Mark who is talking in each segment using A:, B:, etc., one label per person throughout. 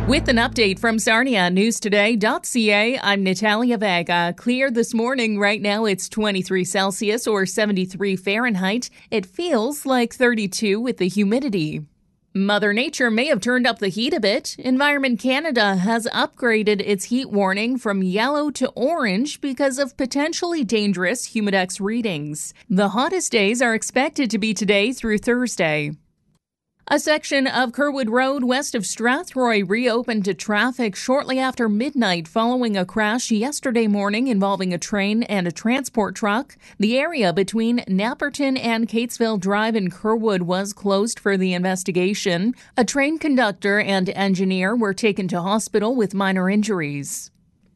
A: With an update from SarniaNewsToday.ca, I'm Natalia Vega. Clear this morning. Right now it's 23 Celsius or 73 Fahrenheit. It feels like 32 with the humidity. Mother Nature may have turned up the heat a bit. Environment Canada has upgraded its heat warning from yellow to orange because of potentially dangerous Humidex readings. The hottest days are expected to be today through Thursday. A section of Kerwood Road west of Strathroy reopened to traffic shortly after midnight following a crash yesterday morning involving a train and a transport truck. The area between Napperton and Catesville Drive in Kerwood was closed for the investigation. A train conductor and engineer were taken to hospital with minor injuries.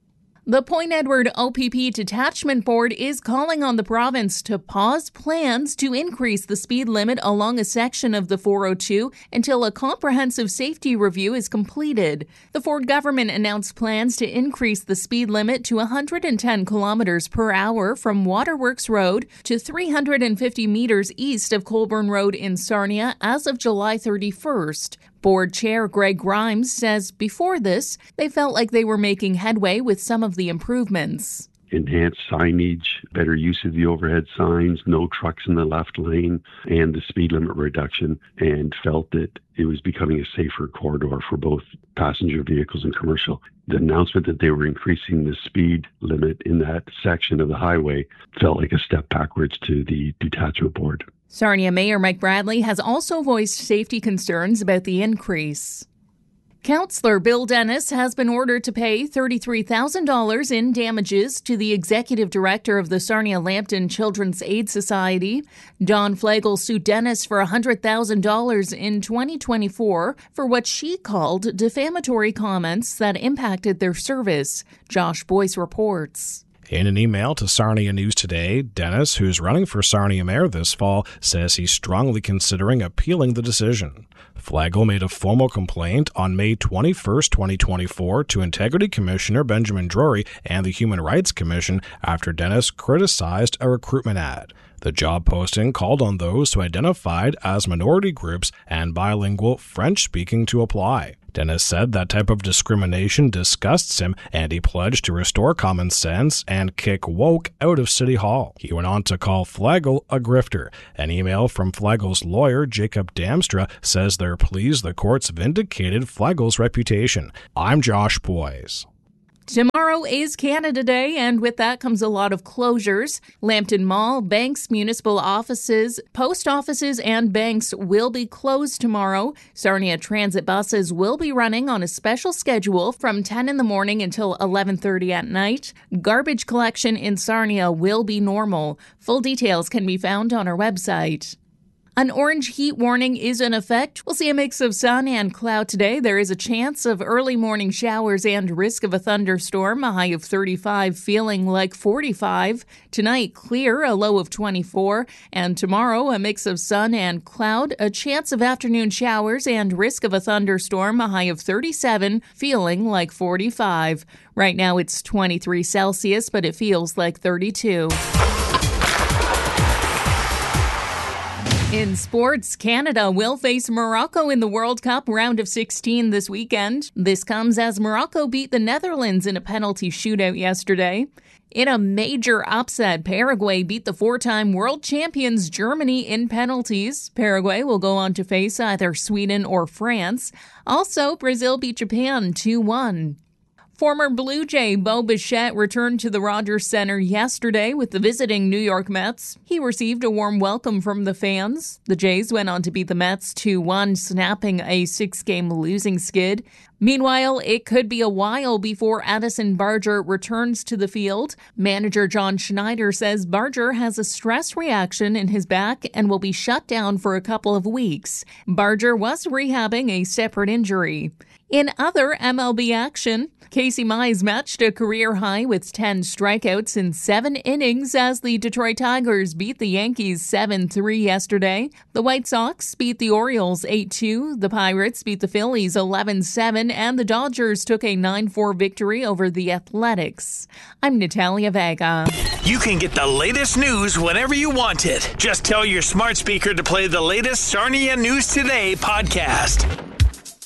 A: The Point Edward OPP Detachment Board is calling on the province to pause plans to increase the speed limit along a section of the 402 until a comprehensive safety review is completed. The Ford government announced plans to increase the speed limit to 110 kilometers per hour from Waterworks Road to 350 meters east of Colborne Road in Sarnia as of July 31st. Board Chair Greg Grimes says before this, they felt like they were making headway with some of the improvements.
B: Enhanced signage, better use of the overhead signs, no trucks in the left lane, and the speed limit reduction, and felt that it was becoming a safer corridor for both passenger vehicles and commercial. The announcement that they were increasing the speed limit in that section of the highway felt like a step backwards to the detachment board.
A: Sarnia Mayor Mike Bradley has also voiced safety concerns about the increase. Councillor Bill Dennis has been ordered to pay $33,000 in damages to the executive director of the Sarnia-Lambton Children's Aid Society. Dawn Flagel sued Dennis for $100,000 in 2024 for what she called defamatory comments that impacted their service. Josh Boyce reports.
C: In an email to Sarnia News Today, Dennis, who's running for Sarnia Mayor this fall, says he's strongly considering appealing the decision. Flagel made a formal complaint on May 21, 2024 to Integrity Commissioner Benjamin Drury and the Human Rights Commission after Dennis criticized a recruitment ad. The job posting called on those who identified as minority groups and bilingual French-speaking to apply. Dennis said that type of discrimination disgusts him, and he pledged to restore common sense and kick woke out of City Hall. He went on to call Flagel a grifter. An email from Flagel's lawyer, Jacob Damstra, says they're pleased the courts vindicated Flagel's reputation. I'm Josh Boyce.
A: Tomorrow is Canada Day, and with that comes a lot of closures. Lambton Mall, banks, municipal offices, post offices, and banks will be closed tomorrow. Sarnia Transit buses will be running on a special schedule from 10 in the morning until 11:30 at night. Garbage collection in Sarnia will be normal. Full details can be found on our website. An orange heat warning is in effect. We'll see a mix of sun and cloud today. There is a chance of early morning showers and risk of a thunderstorm, a high of 35, feeling like 45. Tonight, clear, a low of 24. And tomorrow, a mix of sun and cloud, a chance of afternoon showers and risk of a thunderstorm, a high of 37, feeling like 45. Right now, it's 23 Celsius, but it feels like 32. In sports, Canada will face Morocco in the World Cup round of 16 this weekend. This comes as Morocco beat the Netherlands in a penalty shootout yesterday. In a major upset, Paraguay beat the four-time world champions Germany in penalties. Paraguay will go on to face either Sweden or France. Also, Brazil beat Japan 2-1. Former Blue Jay Bo Bichette returned to the Rogers Center yesterday with the visiting New York Mets. He received a warm welcome from the fans. The Jays went on to beat the Mets 2-1, snapping a 6-game losing skid. Meanwhile, it could be a while before Addison Barger returns to the field. Manager John Schneider says Barger has a stress reaction in his back and will be shut down for a couple of weeks. Barger was rehabbing a separate injury. In other MLB action, Casey Mize matched a career high with 10 strikeouts in 7 innings as the Detroit Tigers beat the Yankees 7-3 yesterday. The White Sox beat the Orioles 8-2, the Pirates beat the Phillies 11-7, and the Dodgers took a 9-4 victory over the Athletics. I'm Natalia Vega.
D: You can get the latest news whenever you want it. Just tell your smart speaker to play the latest Sarnia News Today podcast.